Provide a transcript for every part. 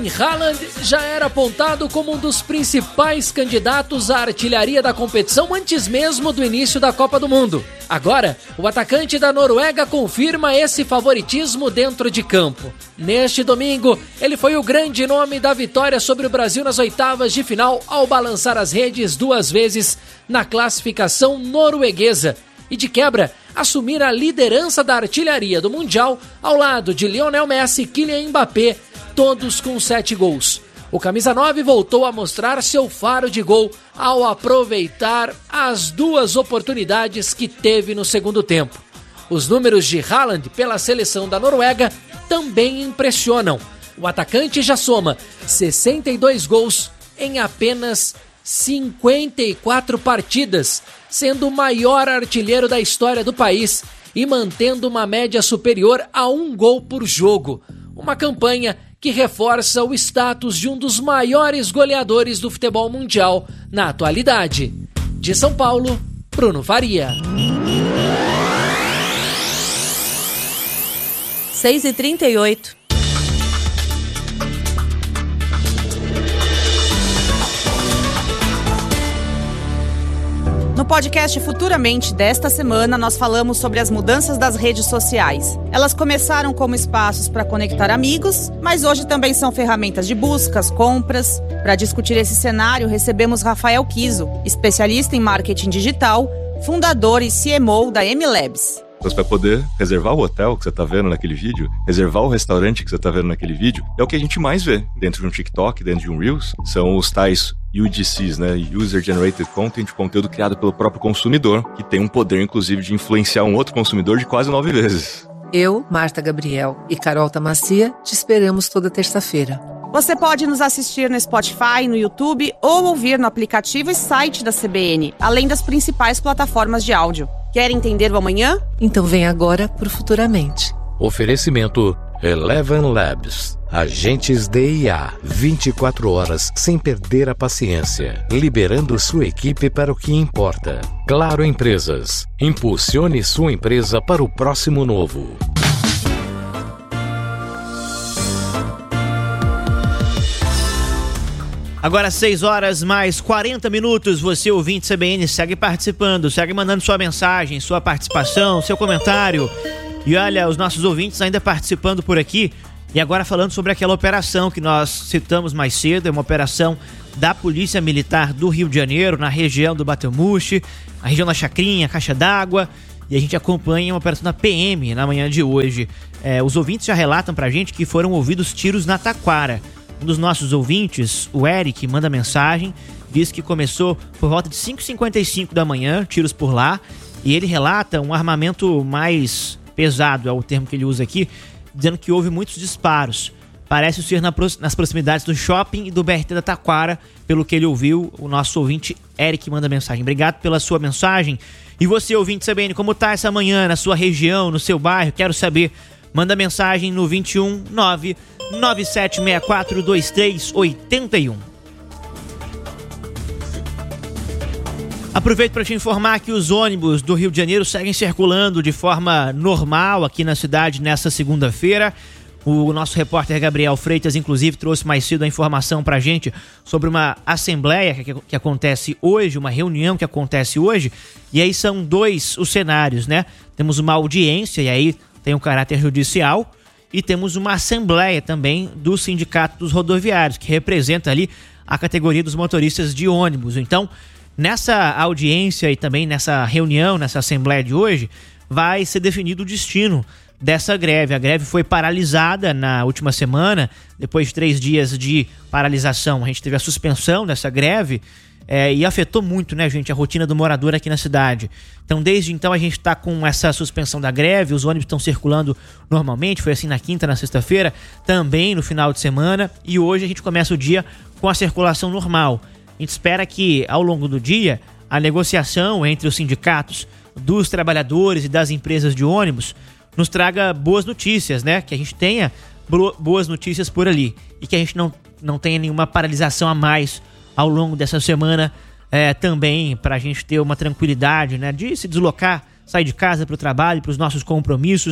Erling Haaland já era apontado como um dos principais candidatos à artilharia da competição antes mesmo do início da Copa do Mundo. Agora, o atacante da Noruega confirma esse favoritismo dentro de campo. Neste domingo, ele foi o grande nome da vitória sobre o Brasil nas oitavas de final ao balançar as redes 2 vezes na classificação norueguesa e, de quebra, assumir a liderança da artilharia do Mundial ao lado de Lionel Messi e Kylian Mbappé, todos com 7 gols. O camisa 9 voltou a mostrar seu faro de gol ao aproveitar as 2 oportunidades que teve no segundo tempo. Os números de Haaland pela seleção da Noruega também impressionam. O atacante já soma 62 gols em apenas 54 partidas, sendo o maior artilheiro da história do país e mantendo uma média superior a 1 gol por jogo. Uma campanha que reforça o status de um dos maiores goleadores do futebol mundial na atualidade. De São Paulo, Bruno Faria. 6h38. No podcast Futuramente desta semana, nós falamos sobre as mudanças das redes sociais. Elas começaram como espaços para conectar amigos, mas hoje também são ferramentas de buscas, compras. Para discutir esse cenário, recebemos Rafael Kiso, especialista em marketing digital, fundador e CMO da M-Labs. Você vai poder reservar o hotel que você está vendo naquele vídeo, reservar o restaurante que você está vendo naquele vídeo. É o que a gente mais vê dentro de um TikTok, dentro de um Reels. São os tais UGCs, né? User Generated Content, conteúdo criado pelo próprio consumidor, que tem um poder, inclusive, de influenciar um outro consumidor de quase 9 vezes. Eu, Marta Gabriel e Carol Tamacia te esperamos toda terça-feira. Você pode nos assistir no Spotify, no YouTube ou ouvir no aplicativo e site da CBN, além das principais plataformas de áudio. Quer entender o amanhã? Então vem agora pro Futuramente. Oferecimento Eleven Labs. Agentes de IA. 24 horas sem perder a paciência. Liberando sua equipe para o que importa. Claro Empresas. Impulsione sua empresa para o próximo novo. Agora 6 horas mais 40 minutos, você ouvinte CBN, segue participando, segue mandando sua mensagem, sua participação, seu comentário. E olha, os nossos ouvintes ainda participando por aqui, e agora falando sobre aquela operação que nós citamos mais cedo, é uma operação da Polícia Militar do Rio de Janeiro, na região do Batelmuche, a região da Chacrinha, Caixa d'Água, e a gente acompanha uma operação da PM na manhã de hoje. Os ouvintes já relatam pra gente que foram ouvidos tiros na Taquara. Um dos nossos ouvintes, o Eric, manda mensagem, diz que começou por volta de 5h55 da manhã, tiros por lá, e ele relata um armamento mais pesado, é o termo que ele usa aqui, dizendo que houve muitos disparos. Parece ser nas proximidades do shopping e do BRT da Taquara, pelo que ele ouviu. O nosso ouvinte Eric manda mensagem. Obrigado pela sua mensagem. E você, ouvinte CBN, como tá essa manhã na sua região, no seu bairro? Quero saber. Manda mensagem no 21 99764 2381. Aproveito para te informar que os ônibus do Rio de Janeiro seguem circulando de forma normal aqui na cidade nesta segunda-feira. O nosso repórter Gabriel Freitas, inclusive, trouxe mais cedo a informação para a gente sobre uma assembleia que acontece hoje, uma reunião que acontece hoje. E aí são 2 os cenários, né? Temos uma audiência, e aí tem um caráter judicial, e temos uma assembleia também do Sindicato dos Rodoviários, que representa ali a categoria dos motoristas de ônibus. Então, nessa audiência e também nessa reunião, nessa assembleia de hoje, vai ser definido o destino dessa greve. A greve foi paralisada na última semana, depois de 3 dias de paralisação. A gente teve a suspensão dessa greve e afetou muito, né, gente, a rotina do morador aqui na cidade. Então, desde então, a gente está com essa suspensão da greve, os ônibus estão circulando normalmente, foi assim na quinta, na sexta-feira, também no final de semana, e hoje a gente começa o dia com a circulação normal. A gente espera que, ao longo do dia, a negociação entre os sindicatos dos trabalhadores e das empresas de ônibus nos traga boas notícias, né? Que a gente tenha boas notícias por ali e que a gente não tenha nenhuma paralisação a mais ao longo dessa semana, também para a gente ter uma tranquilidade, né? De se deslocar, sair de casa para o trabalho, para os nossos compromissos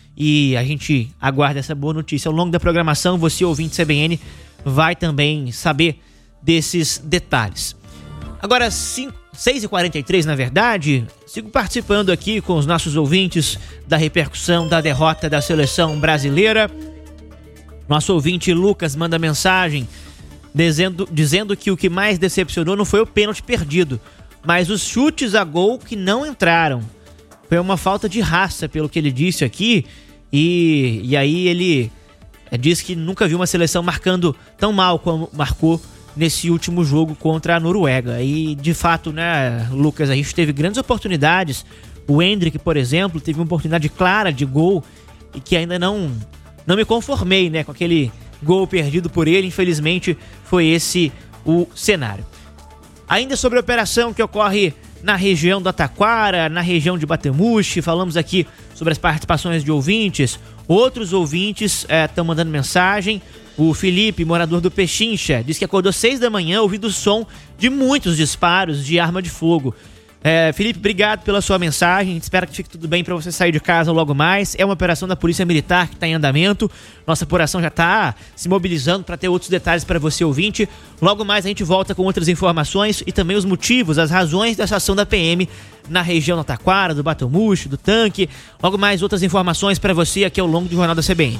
e a gente aguarda essa boa notícia. Ao longo da programação, você, ouvinte CBN, vai também saber desses detalhes. Agora, 6h43, na verdade, sigo participando aqui com os nossos ouvintes da repercussão da derrota da seleção brasileira. Nosso ouvinte Lucas manda mensagem dizendo que o que mais decepcionou não foi o pênalti perdido, mas os chutes a gol que não entraram. Foi uma falta de raça, pelo que ele disse aqui, e aí ele diz que nunca viu uma seleção marcando tão mal como marcou nesse último jogo contra a Noruega. E de fato, né, Lucas, a gente teve grandes oportunidades. O Endrick, por exemplo, teve uma oportunidade clara de gol e que ainda não me conformei, né, com aquele gol perdido por ele. Infelizmente foi esse o cenário. Ainda sobre a operação que ocorre na região da Taquara, na região de Batemushi, falamos aqui sobre as participações de ouvintes. Outros ouvintes estão mandando mensagem. O Felipe, morador do Pechincha, diz que acordou 6 da manhã ouvindo o som de muitos disparos de arma de fogo. Felipe, obrigado pela sua mensagem. A gente espera que fique tudo bem para você sair de casa logo mais. É uma operação da Polícia Militar que está em andamento. Nossa apuração já está se mobilizando para ter outros detalhes para você, ouvinte. Logo mais a gente volta com outras informações e também os motivos, as razões dessa ação da PM na região da Taquara, do Batemushi, do Tanque. Logo mais outras informações para você aqui ao longo do Jornal da CBN.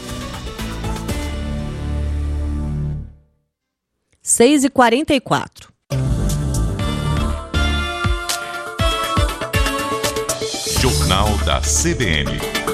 6h44. Jornal da CBN.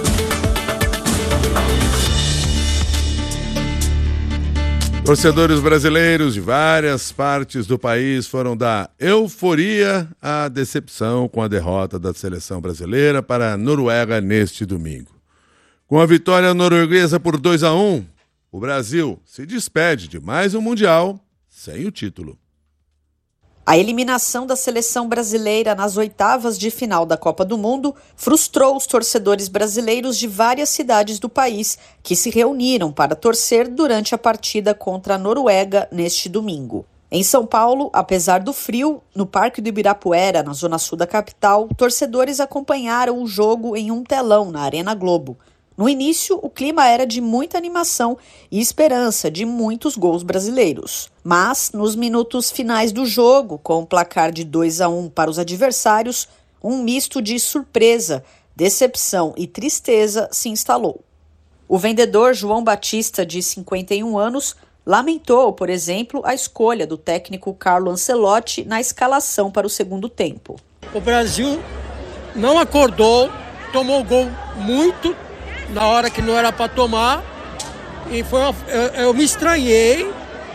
Torcedores brasileiros de várias partes do país foram da euforia à decepção com a derrota da seleção brasileira para a Noruega neste domingo. Com a vitória norueguesa por 2-1, o Brasil se despede de mais um Mundial sem o título. A eliminação da seleção brasileira nas oitavas de final da Copa do Mundo frustrou os torcedores brasileiros de várias cidades do país que se reuniram para torcer durante a partida contra a Noruega neste domingo. Em São Paulo, apesar do frio, no Parque do Ibirapuera, na zona sul da capital, torcedores acompanharam o jogo em um telão na Arena Globo. No início, o clima era de muita animação e esperança de muitos gols brasileiros. Mas, nos minutos finais do jogo, com o placar de 2-1 para os adversários, um misto de surpresa, decepção e tristeza se instalou. O vendedor João Batista, de 51 anos, lamentou, por exemplo, a escolha do técnico Carlo Ancelotti na escalação para o segundo tempo. O Brasil não acordou, tomou gol muito na hora que não era para tomar, e eu me estranhei.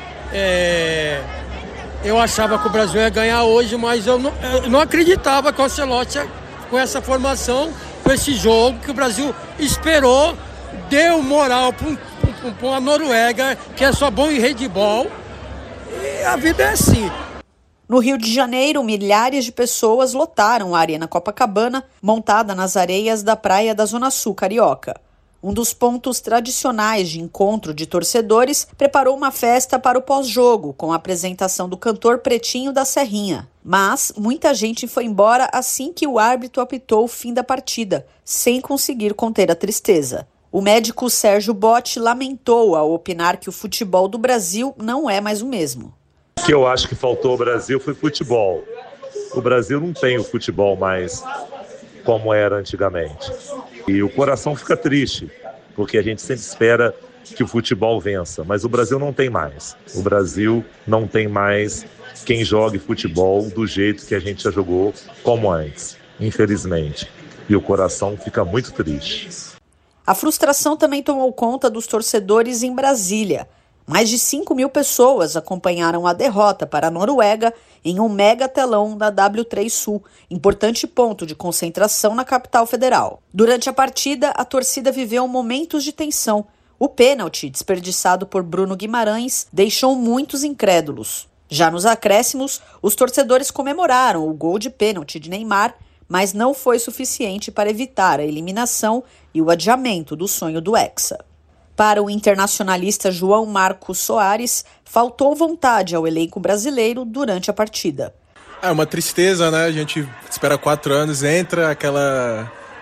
Eu achava que o Brasil ia ganhar hoje, mas eu não acreditava que o Ancelotti, com essa formação, com esse jogo, que o Brasil esperou, deu moral para a Noruega, que é só bom em handebol, e a vida é assim. No Rio de Janeiro, milhares de pessoas lotaram a Arena Copacabana, montada nas areias da praia da Zona Sul carioca. Um dos pontos tradicionais de encontro de torcedores preparou uma festa para o pós-jogo, com a apresentação do cantor Pretinho da Serrinha. Mas muita gente foi embora assim que o árbitro apitou o fim da partida, sem conseguir conter a tristeza. O médico Sérgio Botti lamentou ao opinar que o futebol do Brasil não é mais o mesmo. O que eu acho que faltou ao Brasil foi futebol. O Brasil não tem o futebol mais como era antigamente. E o coração fica triste, porque a gente sempre espera que o futebol vença, mas o Brasil não tem mais. O Brasil não tem mais quem jogue futebol do jeito que a gente já jogou como antes, infelizmente. E o coração fica muito triste. A frustração também tomou conta dos torcedores em Brasília. Mais de 5.000 pessoas acompanharam a derrota para a Noruega em um mega telão da W3 Sul, importante ponto de concentração na capital federal. Durante a partida, a torcida viveu momentos de tensão. O pênalti, desperdiçado por Bruno Guimarães, deixou muitos incrédulos. Já nos acréscimos, os torcedores comemoraram o gol de pênalti de Neymar, mas não foi suficiente para evitar a eliminação e o adiamento do sonho do Hexa. Para o internacionalista João Marcos Soares, faltou vontade ao elenco brasileiro durante a partida. É uma tristeza, né? A gente espera 4 anos, entra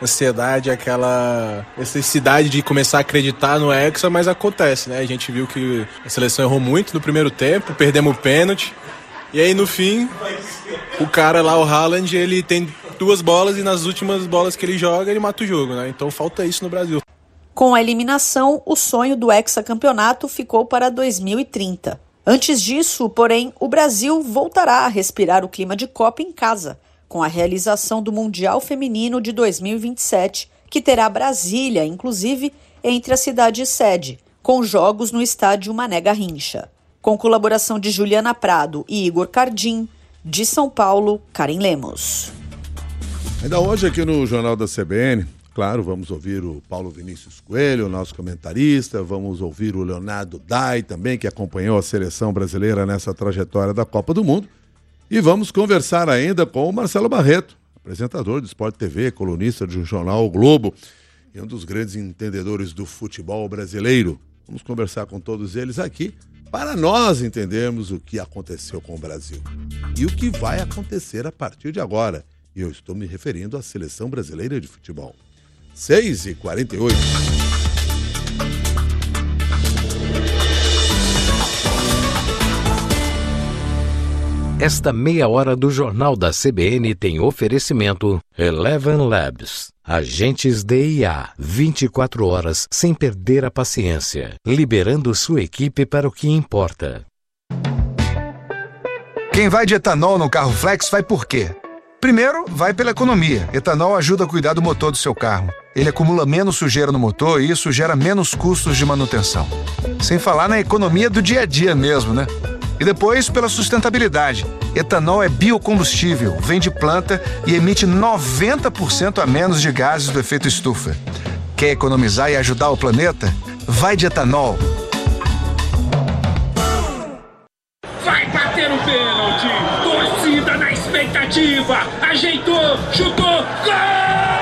ansiedade, aquela necessidade de começar a acreditar no Hexa, mas acontece, né? A gente viu que a seleção errou muito no primeiro tempo, perdemos o pênalti, e aí no fim, o cara lá, o Haaland, ele tem 2 bolas e nas últimas bolas que ele joga, ele mata o jogo, né? Então falta isso no Brasil. Com a eliminação, o sonho do hexacampeonato ficou para 2030. Antes disso, porém, o Brasil voltará a respirar o clima de Copa em casa, com a realização do Mundial Feminino de 2027, que terá Brasília, inclusive, entre a cidade e sede, com jogos no estádio Mané Garrincha. Com colaboração de Juliana Prado e Igor Cardim, de São Paulo, Karen Lemos. Ainda hoje aqui no Jornal da CBN, claro, vamos ouvir o Paulo Vinícius Coelho, nosso comentarista, vamos ouvir o Leonardo Dai também, que acompanhou a seleção brasileira nessa trajetória da Copa do Mundo, e vamos conversar ainda com o Marcelo Barreto, apresentador do Sport TV, colunista do jornal O Globo, e um dos grandes entendedores do futebol brasileiro. Vamos conversar com todos eles aqui, para nós entendermos o que aconteceu com o Brasil e o que vai acontecer a partir de agora. E eu estou me referindo à Seleção Brasileira de Futebol. 6h48. Esta meia hora do Jornal da CBN tem oferecimento Eleven Labs. Agentes de IA, 24 horas sem perder a paciência, liberando sua equipe para o que importa. Quem vai de etanol no carro flex vai por quê? Primeiro, vai pela economia. Etanol ajuda a cuidar do motor do seu carro. Ele acumula menos sujeira no motor e isso gera menos custos de manutenção. Sem falar na economia do dia a dia mesmo, né? E depois, pela sustentabilidade. Etanol é biocombustível, vem de planta e emite 90% a menos de gases do efeito estufa. Quer economizar e ajudar o planeta? Vai de etanol. Vai bater o pênalti! Torcida na expectativa! Ajeitou! Chutou! Gol!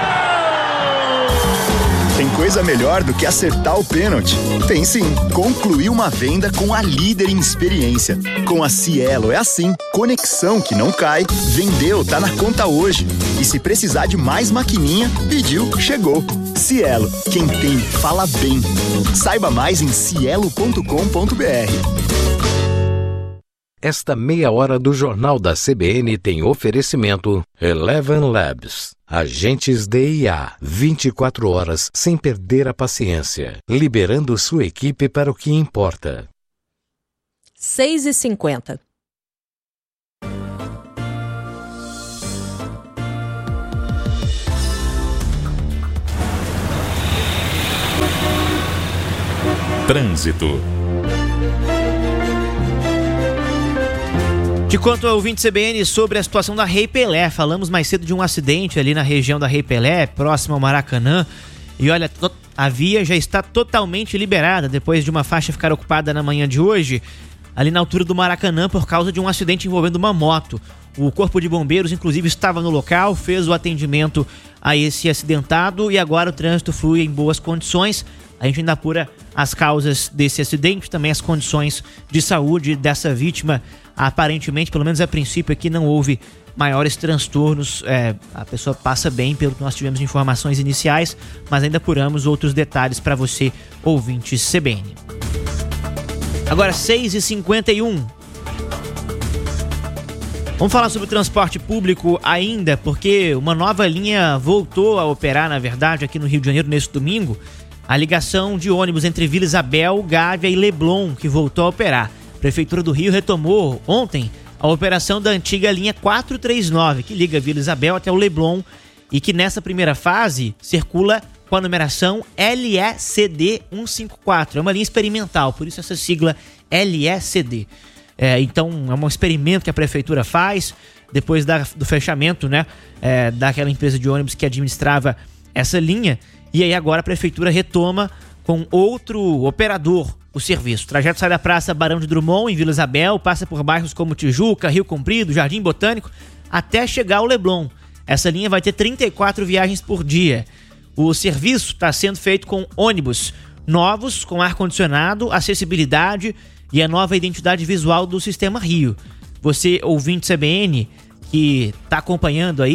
Tem coisa melhor do que acertar o pênalti? Tem sim. Concluir uma venda com a líder em experiência. Com a Cielo é assim. Conexão que não cai. Vendeu, tá na conta hoje. E se precisar de mais maquininha, pediu, chegou. Cielo. Quem tem, fala bem. Saiba mais em cielo.com.br. Esta meia hora do Jornal da CBN tem oferecimento Eleven Labs. Agentes de IA, 24 horas sem perder a paciência, liberando sua equipe para o que importa. 6h50. Trânsito. De quanto ao ouvinte CBN sobre a situação da Rei Pelé, falamos mais cedo de um acidente ali na região da Rei Pelé, próximo ao Maracanã, e olha, a via já está totalmente liberada depois de uma faixa ficar ocupada na manhã de hoje, ali na altura do Maracanã, por causa de um acidente envolvendo uma moto. O Corpo de Bombeiros, inclusive, estava no local, fez o atendimento a esse acidentado e agora o trânsito flui em boas condições. A gente ainda apura as causas desse acidente, também as condições de saúde dessa vítima. Aparentemente, pelo menos a princípio aqui, não houve maiores transtornos. A pessoa passa bem, pelo que nós tivemos de informações iniciais, mas ainda apuramos outros detalhes para você, ouvinte CBN. Agora, 6h51. Vamos falar sobre o transporte público ainda, porque uma nova linha voltou a operar, na verdade, aqui no Rio de Janeiro neste domingo. A ligação de ônibus entre Vila Isabel, Gávea e Leblon, que voltou a operar. A Prefeitura do Rio retomou ontem a operação da antiga linha 439, que liga Vila Isabel até o Leblon e que nessa primeira fase circula com a numeração LECD 154. É uma linha experimental, por isso essa sigla LECD. Então é um experimento que a Prefeitura faz depois do fechamento, né, daquela empresa de ônibus que administrava essa linha. E aí agora a Prefeitura retoma com outro operador o serviço. O trajeto sai da Praça Barão de Drummond, em Vila Isabel, passa por bairros como Tijuca, Rio Comprido, Jardim Botânico, até chegar ao Leblon. Essa linha vai ter 34 viagens por dia. O serviço está sendo feito com ônibus novos, com ar-condicionado, acessibilidade e a nova identidade visual do Sistema Rio. Você, ouvinte CBN, que está acompanhando aí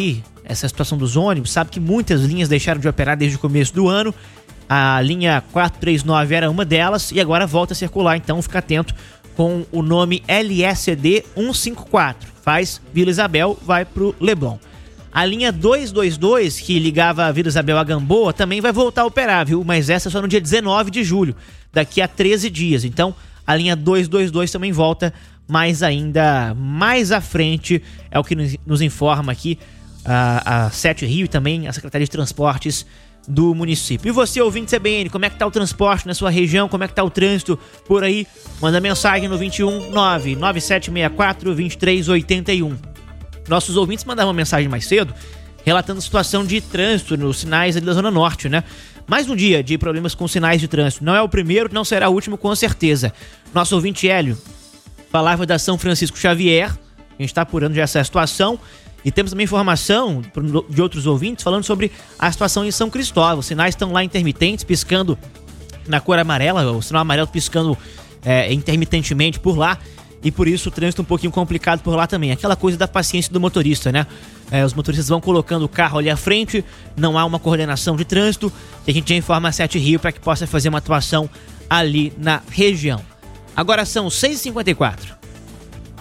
essa situação dos ônibus, sabe que muitas linhas deixaram de operar desde o começo do ano. A linha 439 era uma delas e agora volta a circular, então fica atento com o nome LSD 154. Faz Vila Isabel, vai pro Leblon. A linha 222, que ligava a Vila Isabel a Gamboa, também vai voltar a operar, viu? Mas essa só no dia 19 de julho, daqui a 13 dias. Então, a linha 222 também volta, mas ainda mais à frente, é o que nos informa aqui a Sete Rio e também a Secretaria de Transportes do município. E você, ouvinte CBN, como é que tá o transporte na sua região? Como é que tá o trânsito por aí? Manda mensagem no 21 99764 2381. Nossos ouvintes mandaram uma mensagem mais cedo relatando a situação de trânsito nos sinais ali da Zona Norte, né? Mais um dia de problemas com sinais de trânsito. Não é o primeiro, não será o último, com certeza. Nosso ouvinte Hélio falava da São Francisco Xavier. A gente está apurando já essa situação. E temos também informação de outros ouvintes falando sobre a situação em São Cristóvão. Os sinais estão lá intermitentes, piscando na cor amarela, o sinal amarelo piscando intermitentemente por lá. E por isso o trânsito um pouquinho complicado por lá também. Aquela coisa da paciência do motorista, né? Os motoristas vão colocando o carro ali à frente, não há uma coordenação de trânsito. E a gente já informa a Sete Rio para que possa fazer uma atuação ali na região. Agora são 6h54.